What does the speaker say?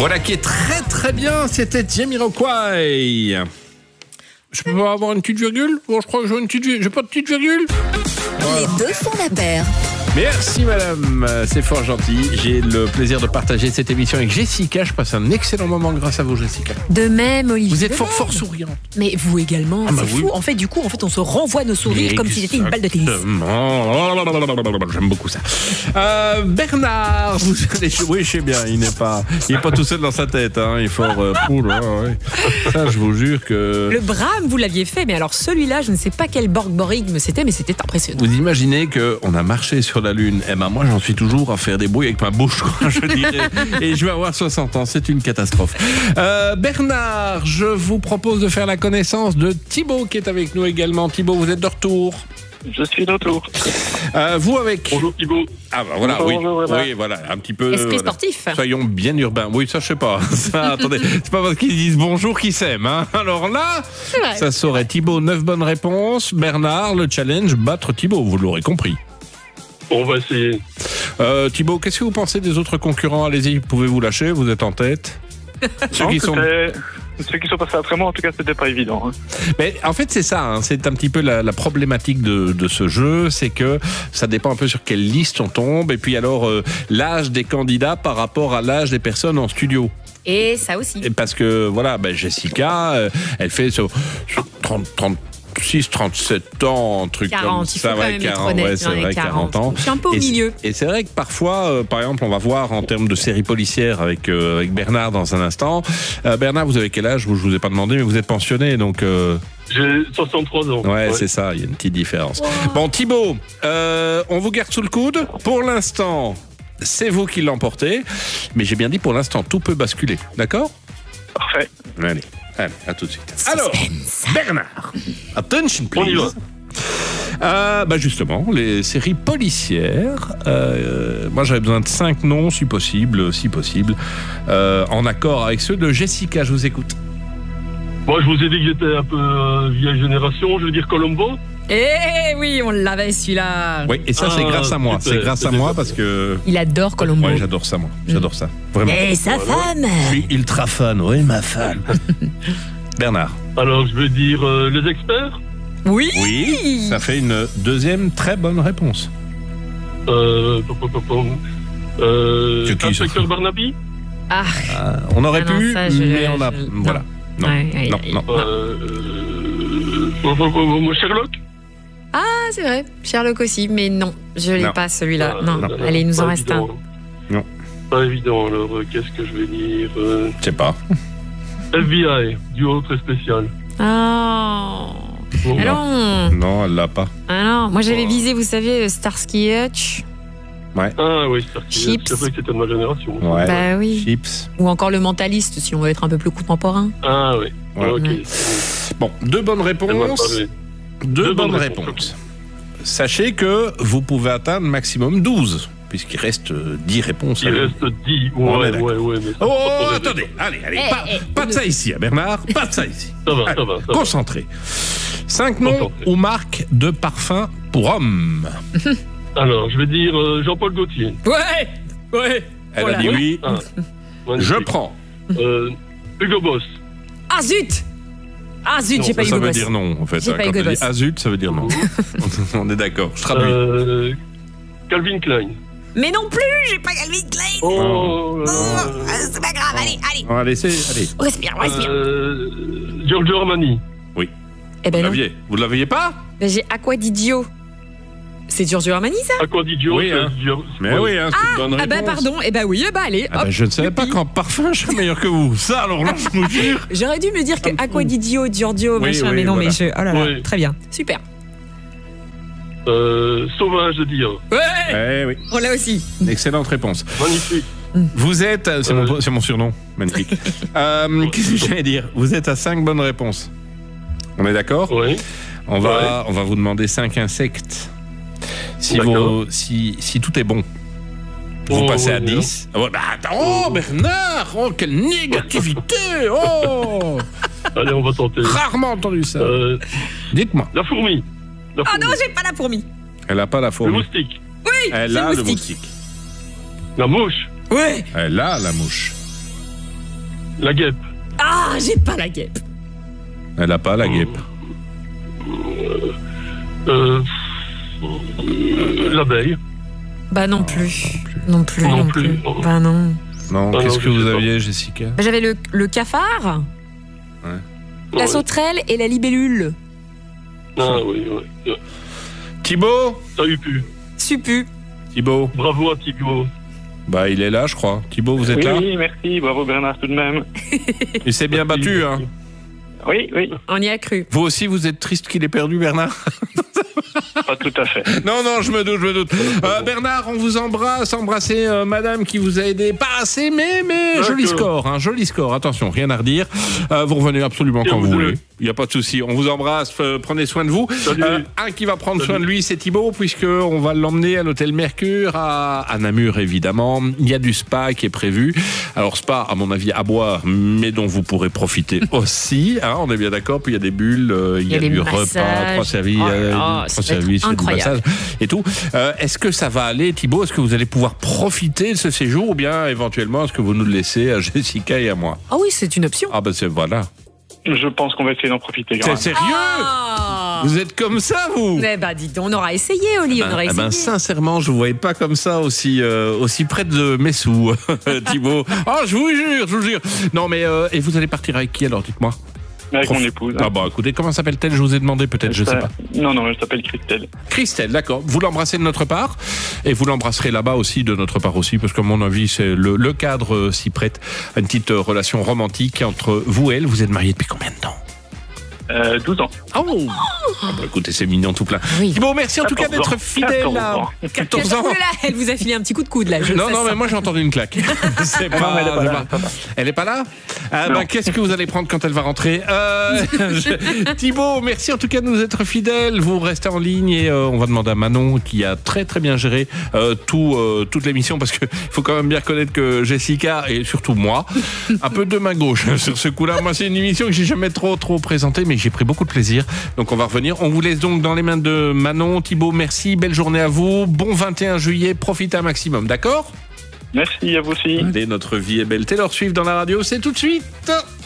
Voilà qui est très très bien, c'était Jamiroquai. Je peux pas avoir une petite virgule? Bon, je crois que j'ai une petite virgule. J'ai pas de petite virgule? Voilà. Les deux font la paire. Merci madame, c'est fort gentil. J'ai le plaisir de partager cette émission avec Jessica. Je passe un excellent moment grâce à vous, Jessica. De même, Olivier. Vous êtes fort souriante. Mais vous également, c'est fou. En fait, on se renvoie nos sourires comme si c'était une balle de tennis. J'aime beaucoup ça. Bernard, vous allez... Oui, je sais bien, il n'est pas tout seul dans sa tête. Hein. Il est fort... ouais. Ça, je vous jure que... Le Brahms, vous l'aviez fait, mais alors celui-là, je ne sais pas quel borborigme c'était, mais c'était impressionnant. Vous imaginez qu'on a marché sur la Lune. Eh ben moi, j'en suis toujours à faire des bruits avec ma bouche, quoi, je dirais. Et je vais avoir 60 ans. C'est une catastrophe. Bernard, je vous propose de faire la connaissance de Thibaut qui est avec nous également. Thibaut, vous êtes de retour? Je suis de retour. Vous avec... Bonjour Thibaut. Ah bah voilà, bonjour, oui, voilà, un petit peu... Esprit sportif. Soyons bien urbains. Oui, ça je sais pas. Ça, attendez, c'est pas parce qu'ils disent bonjour qu'ils s'aiment. Hein. Alors là, ça saurait. Thibaut, 9 bonnes réponses. Bernard, le challenge, battre Thibaut, vous l'aurez compris. On va essayer. Thibaut, qu'est-ce que vous pensez des autres concurrents? Allez-y, pouvez-vous lâcher, vous êtes en tête. Ceux qui sont passés après moi, en tout cas, c'était pas évident. Hein. Mais en fait, c'est ça. Hein, c'est un petit peu la problématique de ce jeu, c'est que ça dépend un peu sur quelle liste on tombe, et puis alors l'âge des candidats par rapport à l'âge des personnes en studio. Et ça aussi. Et parce que voilà, Jessica, elle fait sur 36, 37 ans, un truc 40, comme ça, ouais, 40, ouais, c'est vrai, 40 ans. Je suis un peu au milieu. Et c'est vrai que parfois, par exemple, on va voir en termes de séries policières avec Bernard dans un instant. Bernard, vous avez quel âge? Je vous ai pas demandé, mais vous êtes pensionné, donc... J'ai 63 ans. Ouais, c'est ça, il y a une petite différence. Wow. Bon, Thibaut, on vous garde sous le coude. Pour l'instant, c'est vous qui l'emportez. Mais j'ai bien dit, pour l'instant, tout peut basculer. D'accord? Parfait. Allez, à tout de suite. Alors, Bernard, attention please. Justement, les séries policières. Moi, j'avais besoin de 5 noms, si possible, en accord avec ceux de Jessica. Je vous écoute. Moi, je vous ai dit que j'étais un peu vieille génération. Je veux dire Colombo. Eh oui, on l'avait celui-là. Oui, et ça, c'est grâce à moi. C'est grâce à moi parce que... Il adore Colombo. Oui, j'adore ça, moi. J'adore ça. Vraiment. Et sa femme. Je suis ultra fan, oui, ma femme. Bernard. Alors, je vais dire les experts. Oui. Oui, ça fait une deuxième très bonne réponse. Inspecteur Barnaby. On aurait pu, mais on a... Voilà. Non. Sherlock. Ah, c'est vrai. Sherlock aussi, mais non, je l'ai pas celui-là. Non. Allez, il nous en reste un. Non. Pas évident, alors qu'est-ce que je vais dire Je sais pas. FBI, duo très spécial. Ah. Non, elle l'a pas. Ah non, moi j'avais visé, vous savez, Starsky et Hutch. Ouais. Ah oui, Starsky et Hutch, c'est vrai que c'était de ma génération. Ouais. Bah oui. Chips. Ou encore Le Mentaliste, si on veut être un peu plus contemporain. Ah oui. Ouais. Ok. Bon, 2 bonnes réponses. 2 bonnes réponses. Sachez que vous pouvez atteindre maximum 12, puisqu'il reste 10 réponses. Il reste 10, ouais. Mais attendez, allez, pas de ça ici, Bernard, pas de ça ici. Ça va. Concentré. 5 noms ou marques de parfum pour hommes. Alors, je vais dire Jean-Paul Gaultier. Ouais. Elle a dit oui. Je prends. Hugo Boss. Ah zut, j'ai pas Hugo Boss. Ça veut dire non, en fait. Quand elle dit ah zut, ça veut dire non. On est d'accord, je traduis. Calvin Klein. Mais non plus, j'ai pas Calvin Klein. C'est pas grave, allez. On va laisser, allez. Respire. Giorgio Armani. Oui. Eh ben non. Vous l'aviez pas? J'ai Aqua di Dio. C'est Giorgio Armani, ça? Aqua di Dio. Oui, mais oui, c'est une bonne réponse. Pardon. allez. Hop, je ne savais pas qu'en parfum, je suis meilleur que vous. Ça, alors là, je vous jure. J'aurais dû me dire que Aqua di Dio, Giorgio, machin, mais non, voilà. Mais oh là là, très bien. Super. Sauvage de Dio. Ouais. Oui. On l'a aussi. Excellente réponse. Magnifique. Vous êtes... C'est mon surnom. Magnifique. Qu'est-ce que j'allais dire? Vous êtes à 5 bonnes réponses. On est d'accord? Oui. On va vous demander 5 insectes. Si tout est bon, vous passez à 10. Bernard, quelle négativité. Allez, on va tenter. Rarement entendu ça. Dites-moi. La fourmi. Ah non, j'ai pas la fourmi. Elle a pas la fourmi. Le moustique. Oui, elle a le moustique. La mouche. Oui. Elle a la mouche. La guêpe. Ah, j'ai pas la guêpe. Elle a pas la guêpe. L'abeille. Bah non plus. Non plus. Bah non. Non, qu'est-ce que vous aviez, Jessica? J'avais le cafard, la sauterelle et la libellule. Ah oui. Thibaut? Ça eu pu. Supu. Thibaut? Bravo à Thibaut. Bah, il est là, je crois. Thibaut, vous êtes là? Oui, merci. Bravo Bernard tout de même. Il s'est bien battu, hein? Oui. On y a cru. Vous aussi, vous êtes triste qu'il ait perdu, Bernard? Pas tout à fait. Non, je me doute. Bernard, on vous embrasse. Embrassez madame qui vous a aidé. Pas assez, mais joli score. Joli score. Attention, rien à redire. Vous revenez absolument quand vous voulez. Il n'y a pas de souci. On vous embrasse. Prenez soin de vous. Un qui va prendre soin de lui, c'est Thibaut, puisqu'on va l'emmener à l'hôtel Mercure à Namur, évidemment. Il y a du spa qui est prévu. Alors, spa, à mon avis, à boire, mais dont vous pourrez profiter aussi. On est bien d'accord. Puis il y a des bulles, il y a du repas, 3 services, du massage et tout. Est-ce que ça va aller, Thibaut? Est-ce que vous allez pouvoir profiter de ce séjour ou bien éventuellement est-ce que vous nous le laissez à Jessica et à moi? Ah oui, c'est une option. Ah ben voilà. Je pense qu'on va essayer d'en profiter. C'est sérieux? Vous êtes comme ça, vous? Eh ben, dites donc, on aura essayé, Oli, on aura essayé. Sincèrement, je vous voyais pas comme ça aussi près de mes sous, Thibaut. Je vous jure. Non, mais et vous allez partir avec qui alors? Dites-moi. Avec mon épouse. Ah bah écoutez, comment s'appelle-t-elle? Je vous ai demandé peut-être, je sais pas. Non, elle s'appelle Christelle. Christelle, d'accord. Vous l'embrassez de notre part et vous l'embrasserez là-bas aussi de notre part aussi, parce qu'à mon avis, c'est le cadre s'y prête à une petite relation romantique entre vous et elle. Vous êtes mariés depuis combien de temps? 12 ans. Oh écoutez, c'est mignon tout plein. Oui. Thibaut, merci en tout cas d'être fidèle. 14 ans. Elle vous a filé un petit coup de coude là. Non, mais moi j'ai entendu une claque. C'est pas. Elle est pas là. Qu'est-ce que vous allez prendre quand elle va rentrer? Thibaut, merci en tout cas de nous être fidèles. Vous restez en ligne et on va demander à Manon qui a très très bien géré toute l'émission, parce que faut quand même bien reconnaître que Jessica et surtout moi, un peu de main gauche sur ce coup-là. Moi, c'est une émission que j'ai jamais trop présentée, mais j'ai pris beaucoup de plaisir. Donc on va revenir. On vous laisse donc dans les mains de Manon. Thibaut, merci. Belle journée à vous. Bon 21 juillet. Profitez un maximum. D'accord? Merci à vous aussi. Allez, notre vie est belle. Taylor Swift dans la radio, c'est tout de suite.